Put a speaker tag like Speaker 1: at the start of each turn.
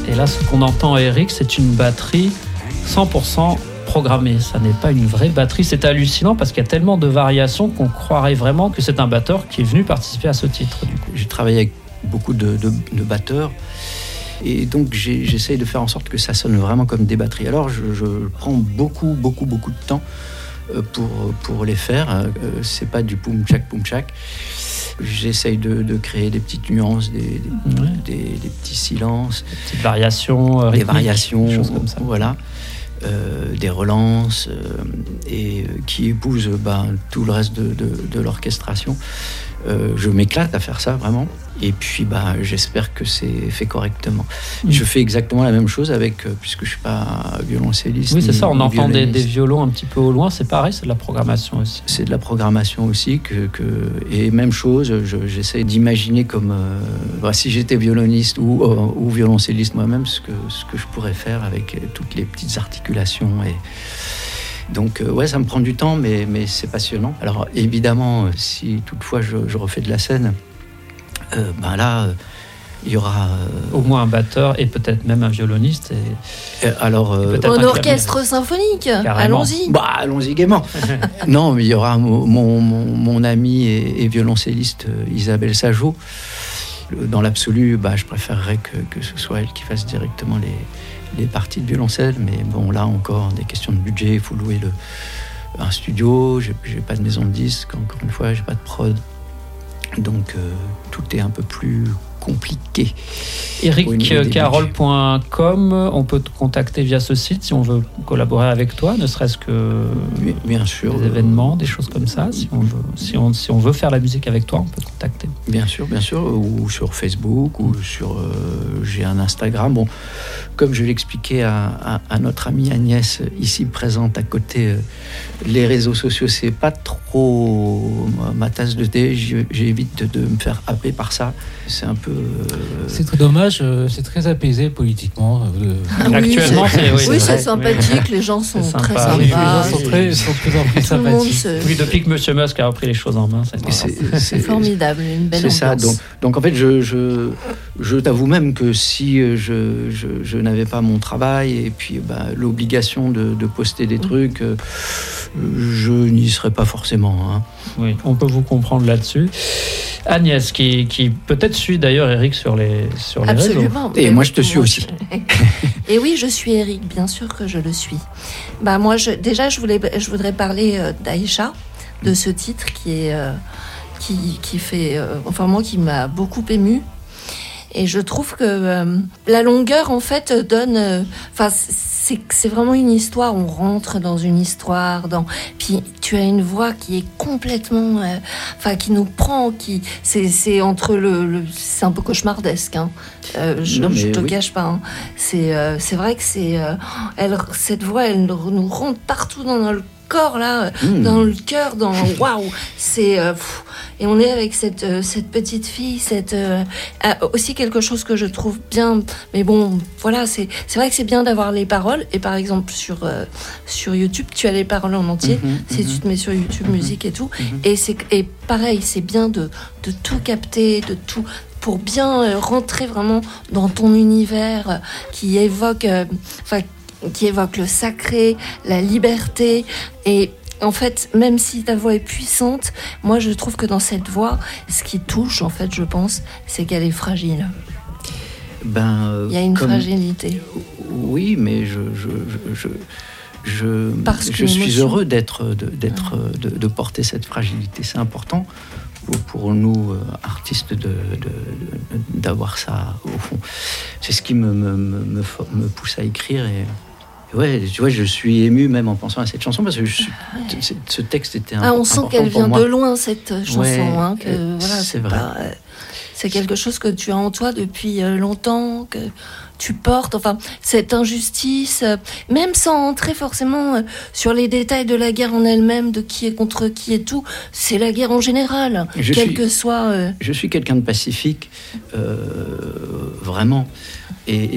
Speaker 1: Et là, ce qu'on entend, Eric, c'est une batterie 100% programmée. Ça n'est pas une vraie batterie. C'est hallucinant parce qu'il y a tellement de variations qu'on croirait vraiment que c'est un batteur qui est venu participer à ce titre. Du coup.
Speaker 2: J'ai travaillé avec beaucoup de batteurs. Et donc j'essaye de faire en sorte que ça sonne vraiment comme des batteries. Alors je prends beaucoup de temps pour les faire. C'est pas du poum tchak. J'essaye de créer des petites nuances, des petits silences,
Speaker 1: des petites variations rythmiques,
Speaker 2: des variations,
Speaker 1: des choses comme ça.
Speaker 2: Voilà. Des relances qui épousent tout le reste de l'orchestration. Je m'éclate à faire ça vraiment, et puis j'espère que c'est fait correctement. Je fais exactement la même chose avec, puisque je suis pas violoncelliste.
Speaker 1: Oui, c'est ça, on entend des violons un petit peu au loin, c'est pareil, c'est de la programmation aussi.
Speaker 2: C'est de la programmation aussi, et même chose, j'essaie d'imaginer comme si j'étais violoniste ou violoncelliste moi-même, ce que je pourrais faire avec toutes les petites articulations. Donc ça me prend du temps, mais c'est passionnant. Alors évidemment, si toutefois je refais de la scène, il y aura
Speaker 1: au moins un batteur et peut-être même un violoniste.
Speaker 3: Un orchestre symphonique.
Speaker 1: Carrément.
Speaker 3: Allons-y.
Speaker 2: Allons-y gaiement. Non, mais il y aura mon amie et violoncelliste Isabelle Sajot. Dans l'absolu, je préférerais que ce soit elle qui fasse directement les parties de violoncelle, mais bon, là encore, des questions de budget, il faut louer un studio, j'ai pas de maison de disques, encore une fois, j'ai pas de prod, donc tout est un peu plus compliqué.
Speaker 1: ericcarole.com, on peut te contacter via ce site si on veut collaborer avec toi, ne serait-ce que
Speaker 2: bien sûr,
Speaker 1: des événements, des choses comme ça. Si on veut faire la musique avec toi, on peut te contacter.
Speaker 2: Bien sûr, ou sur Facebook, ou sur j'ai un Instagram. Bon, comme je l'expliquais à notre amie Agnès, ici présente à côté, les réseaux sociaux, c'est pas trop ma tasse de thé. J'évite de me faire happer par ça. C'est un peu...
Speaker 4: C'est très dommage, c'est très apaisé politiquement.
Speaker 1: Actuellement,
Speaker 3: c'est sympathique, les gens sont très sympas.
Speaker 4: Les gens sont plus en plus sympathiques.
Speaker 1: Oui, depuis que M. Musk a repris les choses en main,
Speaker 3: c'est formidable, une belle ambiance.
Speaker 2: C'est ça, donc en fait, je t'avoue même que si je n'avais pas mon travail et puis l'obligation de poster des trucs, je n'y serais pas forcément. Hein.
Speaker 1: Oui, on peut vous comprendre là-dessus. Agnès, qui peut-être suit d'ailleurs Eric sur les
Speaker 3: Absolument.
Speaker 1: réseaux.
Speaker 2: Et moi, je te suis aussi.
Speaker 3: Et oui, je suis Eric, bien sûr que je le suis. Moi, je voudrais parler d'Aïcha, de ce titre qui fait, moi, qui m'a beaucoup émue. Et je trouve que la longueur, en fait, donne... c'est vraiment une histoire. On rentre dans une histoire. Puis tu as une voix qui est complètement... qui nous prend. C'est entre c'est un peu cauchemardesque. Hein. Je te cache pas. Hein. C'est vrai que cette voix, elle nous rentre partout dans le corps, là, dans le cœur, waouh, c'est et on est avec cette petite fille, aussi quelque chose que je trouve bien, mais bon, voilà, c'est vrai que c'est bien d'avoir les paroles, et par exemple sur YouTube, tu as les paroles en entier, si tu te mets sur YouTube Musique et tout, et pareil, c'est bien de tout capter, de tout, pour bien rentrer vraiment dans ton univers qui évoque le sacré, la liberté. Et en fait, même si ta voix est puissante, moi je trouve que dans cette voix, ce qui touche, en fait, je pense, c'est qu'elle est fragile. Il y a une fragilité.
Speaker 2: Oui, mais je suis heureux de porter cette fragilité. C'est important pour nous, artistes, d'avoir ça au fond. C'est ce qui me pousse à écrire. Ouais, tu vois, je suis ému même en pensant à cette chanson parce que ce texte était important.
Speaker 3: On sent qu'elle vient de loin, cette chanson.
Speaker 2: Ouais,
Speaker 3: c'est vrai. C'est quelque chose que tu as en toi depuis longtemps, que tu portes. Enfin, cette injustice, même sans entrer forcément sur les détails de la guerre en elle-même, de qui est contre qui et tout, c'est la guerre en général, que soit...
Speaker 2: Je suis quelqu'un de pacifique, vraiment. Et